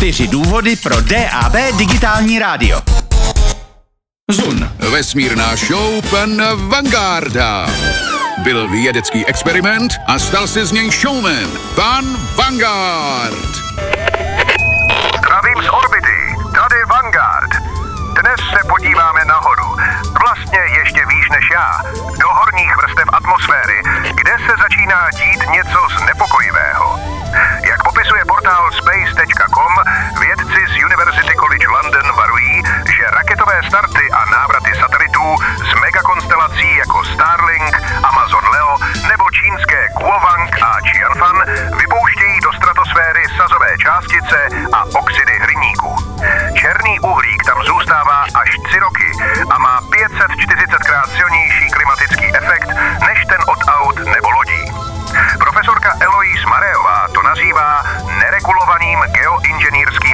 4 důvody pro DAB digitální rádio. Zun, vesmírná show pan Vangarda. Byl vědecký experiment a stal se z něj showman, pan Vanguard. Zdravím z orbity, tady Vanguard. Dnes se podíváme nahoru, vlastně ještě výš než já, do horních vrstev atmosféry, kde se začíná dít něco znepokojivého. Jak popisuje portál space.com, vědci z University College London varují, že raketové starty a návraty satelitů z megakonstelelací jako Starlink, Amazon Leo nebo čínské Kuowang a Qianfan vypouštějí do stratosféry sazové částice a oxidy hliníku. Černý uhlík tam zůstává až 3 roky a má 540krát silnější klimatický efekt než ten od aut nebo lodí. Profesorka Eloise Mareová to nazývá neregulovaným geoinženýrským